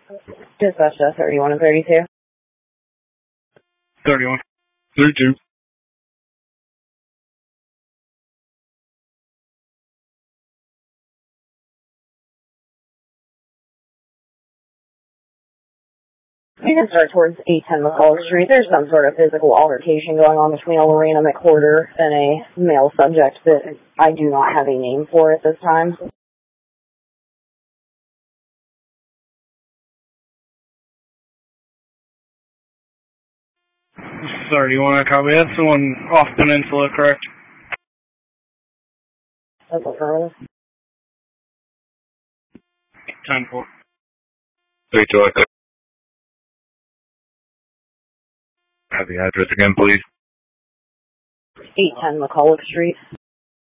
Dispatch 31 and 32. 31. 32. You can start towards 810 McCall Street. There's some sort of physical altercation going on between a Lorena McWhorter and a male subject that I do not have a name for at this time. Sorry, you want to copy? That's the one off Peninsula, correct? That's affirmative. 10-4. 32. Have the address again, please. 810 McCulloch Street.